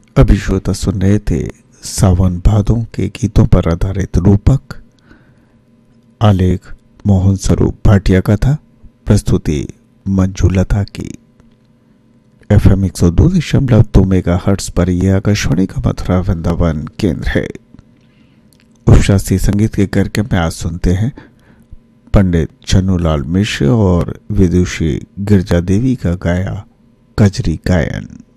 अभी श्रोता सुन रहे थे सावन भादों के गीतों पर आधारित रूपक। आलेख मोहन स्वरूप भाटिया का था। प्रस्तुति मंजू लता की। FM 102.2 मेगाहर्ट्ज पर यह आकाशवाणी का मथुरा वृंदावन केंद्र है। उपशास्त्रीय संगीत के कार्यक्रम में आज सुनते हैं पंडित छन्नूलाल मिश्र और विदुषी गिरजा देवी का गाया कजरी गायन।